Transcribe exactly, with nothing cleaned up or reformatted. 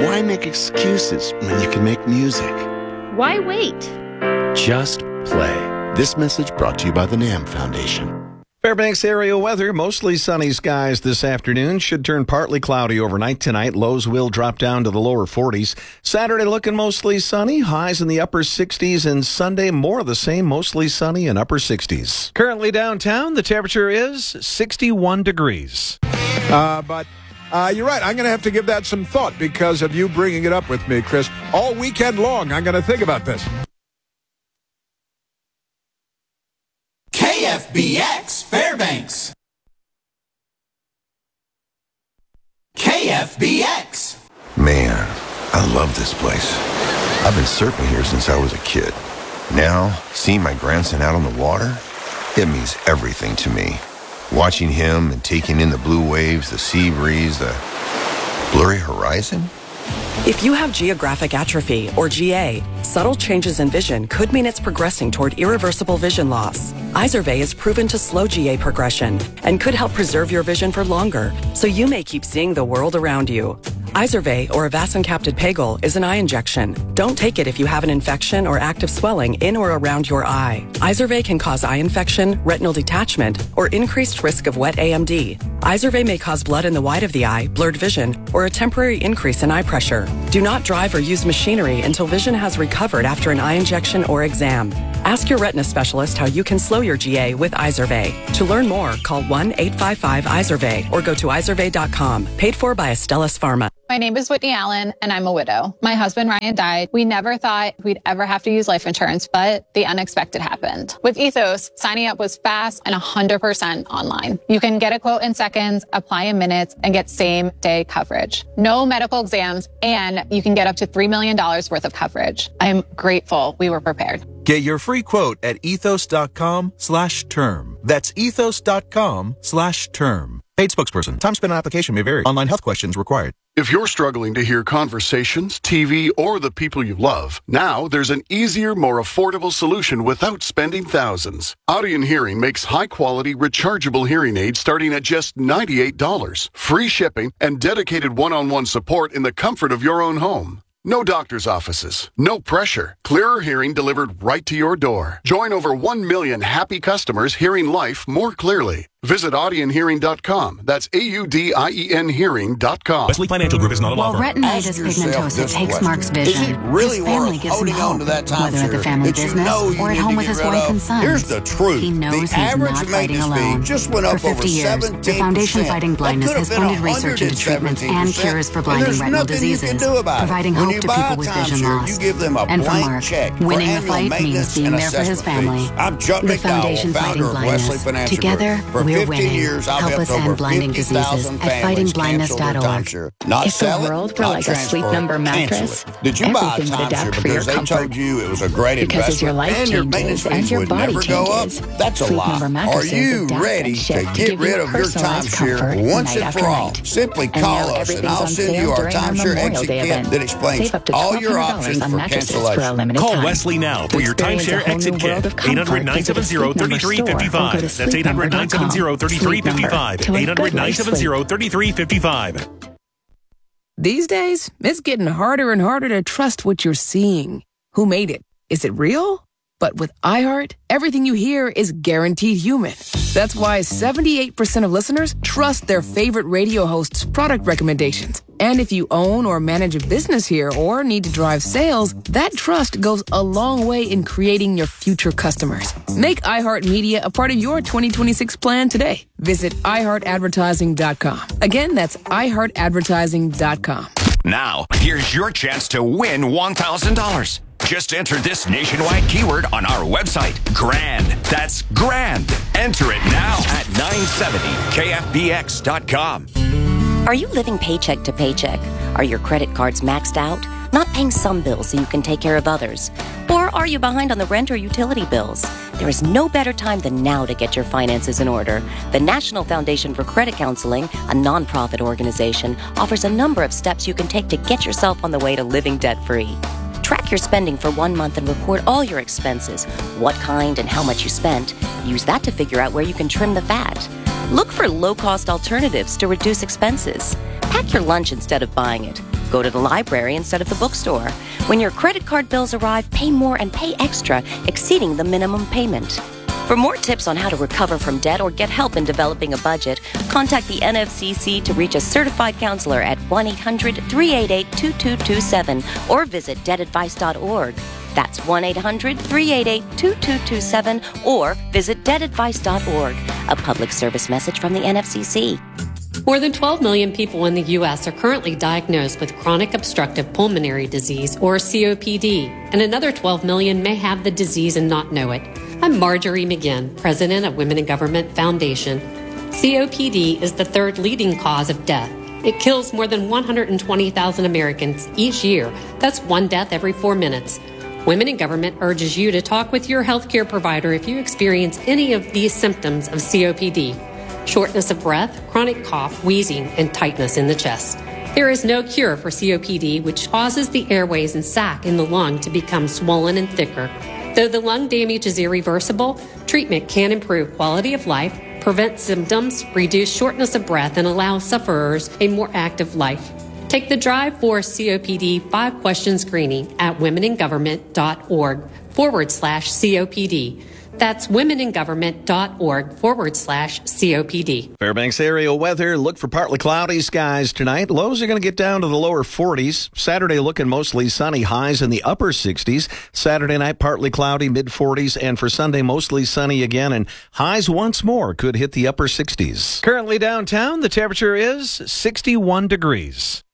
Why make excuses when you can make music? Why wait? Just play. This message brought to you by the NAM Foundation. Fairbanks area weather, mostly sunny skies this afternoon. Should turn partly cloudy overnight tonight. Lows will drop down to the lower forties. Saturday looking mostly sunny. Highs in the upper sixties. And Sunday more of the same, mostly sunny and upper sixties. Currently downtown, the temperature is sixty-one degrees. Uh, but uh, you're right. I'm going to have to give that some thought because of you bringing it up with me, Chris. All weekend long, I'm going to think about this. K F B X Fairbanks. K F B X. Man, I love this place. I've been surfing here since I was a kid. Now, seeing my grandson out on the water, it means everything to me. Watching him and taking in the blue waves, the sea breeze, the blurry horizon. If you have geographic atrophy, or G A, subtle changes in vision could mean it's progressing toward irreversible vision loss. Izervay is proven to slow G A progression and could help preserve your vision for longer, so you may keep seeing the world around you. Izervay, or avacincaptad pegol, is an eye injection. Don't take it if you have an infection or active swelling in or around your eye. Izervay can cause eye infection, retinal detachment, or increased risk of wet A M D. Izervay may cause blood in the white of the eye, blurred vision, or a temporary increase in eye pressure. Do not drive or use machinery until vision has recovered after an eye injection or exam. Ask your retina specialist how you can slow your G A with Izervay. To learn more, call one eight five five Izervay or go to izervay dot com. Paid for by Astellas Pharma. My name is Whitney Allen, and I'm a widow. My husband, Ryan, died. We never thought we'd ever have to use life insurance, but the unexpected happened. With Ethos, signing up was fast and one hundred percent online. You can get a quote in seconds, apply in minutes, and get same-day coverage. No medical exams, and you can get up to three million dollars worth of coverage. I'm grateful we were prepared. Get your free quote at ethos.com slash term. That's ethos.com slash term. Paid spokesperson. Time spent on application may vary. Online health questions required. If you're struggling to hear conversations, T V, or the people you love, now there's an easier, more affordable solution without spending thousands. Audien Hearing makes high-quality, rechargeable hearing aids starting at just ninety-eight dollars. Free shipping and dedicated one-on-one support in the comfort of your own home. No doctor's offices, no pressure. Clearer hearing delivered right to your door. Join over one million happy customers hearing life more clearly. Visit audien hearing dot com. That's A U D I E N hearing dot com. Wesley Financial Group is not a law While firm. retinitis pigmentosa takes Mark's vision, is it really his family worth gives him holding on hope, to that time whether at the family business you know you or at need home to with get his rid wife of? and sons. Here's the truth. He knows the he's average not fighting maintenance fee alone. just went up For fifty over years, the Foundation Fighting Blindness has funded research into treatments and cures for blinding retinal diseases, providing hope to people with vision loss. And for Mark, winning the fight means being there for his family. The Foundation Fighting Blindness. Together, we're winning. Help us end blinding diseases at fighting blindness dot org. If the world were like a Sleep Number mattress, everything would adapt for your comfort. Because as your life changes and your body changes, Sleep Number mattresses adapt and shift to give you a personalized comfort night after night. Simply call us and I'll send you our timeshare exit kit that explains all your options for cancellation. Call Wesley now for your timeshare exit kit. eight hundred, nine seven zero, three three five five. That's eight hundred, nine seven zero, three three five five. eight hundred, nine seven zero, three three five five. These days, it's getting harder and harder to trust what you're seeing. Who made it? Is it real? But with iHeart, everything you hear is guaranteed human. That's why seventy-eight percent of listeners trust their favorite radio host's product recommendations. And if you own or manage a business here or need to drive sales, that trust goes a long way in creating your future customers. Make iHeartMedia a part of your twenty twenty-six plan today. Visit i heart advertising dot com. Again, that's i heart advertising dot com. Now, here's your chance to win one thousand dollars. Just enter this nationwide keyword on our website, GRAND. That's GRAND. Enter it now at nine seventy K F B X dot com. Are you living paycheck to paycheck? Are your credit cards maxed out? Not paying some bills so you can take care of others? Or are you behind on the rent or utility bills? There is no better time than now to get your finances in order. The National Foundation for Credit Counseling, a nonprofit organization, offers a number of steps you can take to get yourself on the way to living debt-free. Track your spending for one month and report all your expenses, what kind and how much you spent. Use that to figure out where you can trim the fat. Look for low-cost alternatives to reduce expenses. Pack your lunch instead of buying it. Go to the library instead of the bookstore. When your credit card bills arrive, pay more and pay extra, exceeding the minimum payment. For more tips on how to recover from debt or get help in developing a budget, contact the N F C C to reach a certified counselor at one eight hundred, three eight eight, two two two seven or visit debt advice dot org. That's one eight hundred, three eight eight, two two two seven or visit debt advice dot org. A public service message from the N F C C. More than twelve million people in the U S are currently diagnosed with chronic obstructive pulmonary disease, or C O P D, and another twelve million may have the disease and not know it. I'm Marjorie McGinn, president of Women in Government Foundation. C O P D is the third leading cause of death. It kills more than one hundred twenty thousand Americans each year. That's one death every four minutes. Women in Government urges you to talk with your healthcare provider if you experience any of these symptoms of C O P D. Shortness of breath, chronic cough, wheezing, and tightness in the chest. There is no cure for C O P D, which causes the airways and sac in the lung to become swollen and thicker. Though the lung damage is irreversible, treatment can improve quality of life, prevent symptoms, reduce shortness of breath, and allow sufferers a more active life. Take the Drive for C O P D five-question screening at womeningovernment.org forward slash COPD. That's womeningovernment.org forward slash COPD. Fairbanks area weather. Look for partly cloudy skies tonight. Lows are going to get down to the lower forties. Saturday looking mostly sunny. Highs in the upper sixties. Saturday night partly cloudy, mid forties. And for Sunday mostly sunny again. And highs once more could hit the upper sixties. Currently downtown, the temperature is sixty-one degrees.